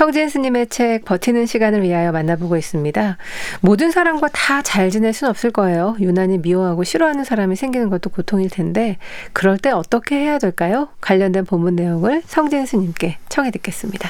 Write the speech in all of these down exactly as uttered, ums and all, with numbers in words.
성진 스님의 책 버티는 시간을 위하여 만나보고 있습니다. 모든 사람과 다 잘 지낼 수는 없을 거예요. 유난히 미워하고 싫어하는 사람이 생기는 것도 고통일 텐데 그럴 때 어떻게 해야 될까요? 관련된 본문 내용을 성진 스님께 청해 듣겠습니다.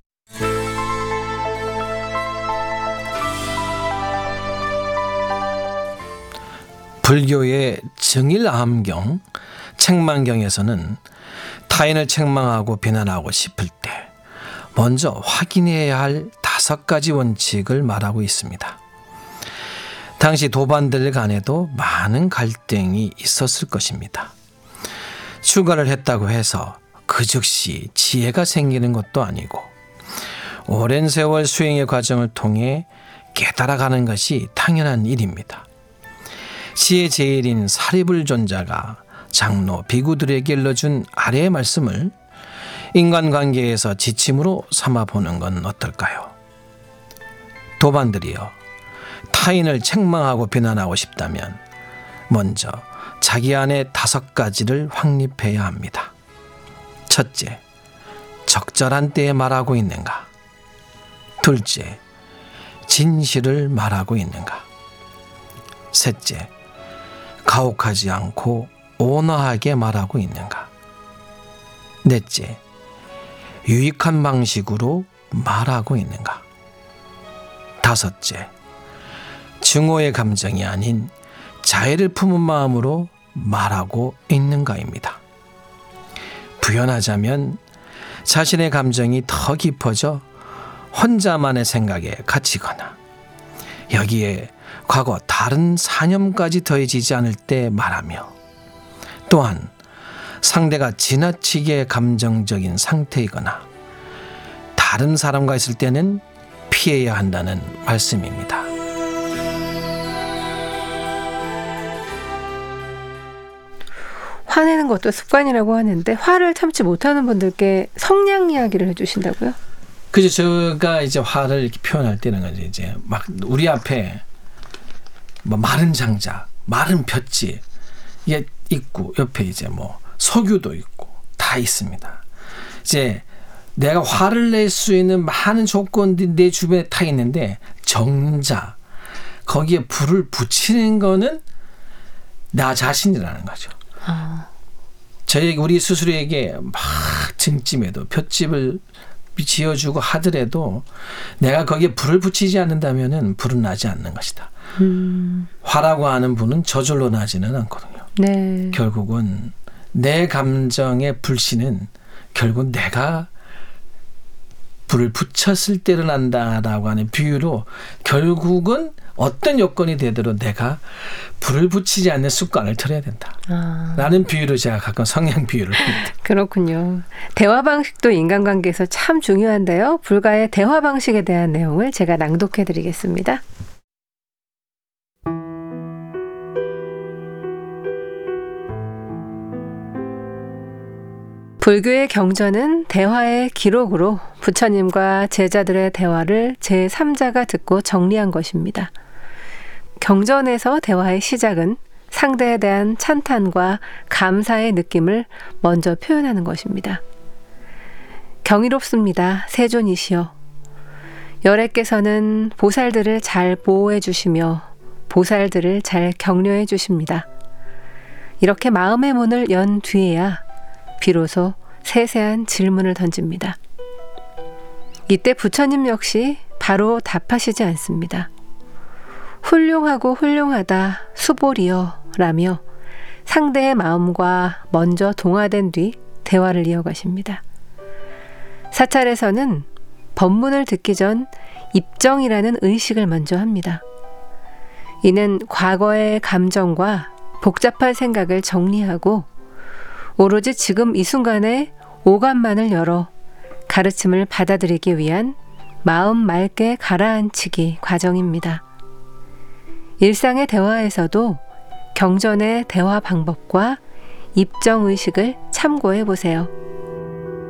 불교의 정일암경, 책망경에서는 타인을 책망하고 비난하고 싶을 때 먼저 확인해야 할 다섯 가지 원칙을 말하고 있습니다. 당시 도반들 간에도 많은 갈등이 있었을 것입니다. 출가를 했다고 해서 그 즉시 지혜가 생기는 것도 아니고 오랜 세월 수행의 과정을 통해 깨달아가는 것이 당연한 일입니다. 시의 제일인 사리불존자가 장로, 비구들에게 일러준 아래의 말씀을 인간관계에서 지침으로 삼아보는 건 어떨까요? 도반들이여, 타인을 책망하고 비난하고 싶다면 먼저 자기 안에 다섯 가지를 확립해야 합니다. 첫째, 적절한 때에 말하고 있는가? 둘째, 진실을 말하고 있는가? 셋째, 가혹하지 않고 온화하게 말하고 있는가? 넷째, 유익한 방식으로 말하고 있는가? 다섯째, 증오의 감정이 아닌 자애를 품은 마음으로 말하고 있는가입니다. 부연하자면 자신의 감정이 더 깊어져 혼자만의 생각에 갇히거나 여기에 과거 다른 사념까지 더해지지 않을 때 말하며 또한 상대가 지나치게 감정적인 상태이거나 다른 사람과 있을 때는 피해야 한다는 말씀입니다. 화내는 것도 습관이라고 하는데 화를 참지 못하는 분들께 성량 이야기를 해주신다고요? 그죠. 제가 이제 화를 이렇게 표현할 때는 이제 막 우리 앞에 뭐 마른 장작, 마른 볏짚 이게 있고 옆에 이제 뭐 석유도 있고 다 있습니다. 이제 내가 화를 낼 수 있는 많은 조건들이 내 주변에 다 있는데 정작 거기에 불을 붙이는 거는 나 자신이라는 거죠. 아. 저희 우리 스스로에게 막 등짐에도 볏짚을 지어주고 하더라도 내가 거기에 불을 붙이지 않는다면은 불은 나지 않는 것이다. 음. 화라고 하는 불은 저절로 나지는 않거든요. 네. 결국은 내 감정의 불씨는 결국 내가 불을 붙였을 때로 난다라고 하는 비유로 결국은 어떤 여건이 되도록 내가 불을 붙이지 않는 습관을 들여야 된다. 아. 라는 비유로 제가 가끔 성향 비유를 합니다. 그렇군요. 대화 방식도 인간관계에서 참 중요한데요. 불가의 대화 방식에 대한 내용을 제가 낭독해 드리겠습니다. 불교의 경전은 대화의 기록으로 부처님과 제자들의 대화를 제삼자가 듣고 정리한 것입니다. 경전에서 대화의 시작은 상대에 대한 찬탄과 감사의 느낌을 먼저 표현하는 것입니다. 경이롭습니다. 세존이시여. 열애께서는 보살들을 잘 보호해 주시며 보살들을 잘 격려해 주십니다. 이렇게 마음의 문을 연 뒤에야 비로소 세세한 질문을 던집니다. 이때 부처님 역시 바로 답하시지 않습니다. 훌륭하고 훌륭하다 수보리여 라며 상대의 마음과 먼저 동화된 뒤 대화를 이어가십니다. 사찰에서는 법문을 듣기 전 입정이라는 의식을 먼저 합니다. 이는 과거의 감정과 복잡한 생각을 정리하고 오로지 지금 이 순간에 오감만을 열어 가르침을 받아들이기 위한 마음 맑게 가라앉히기 과정입니다. 일상의 대화에서도 경전의 대화 방법과 입정의식을 참고해 보세요.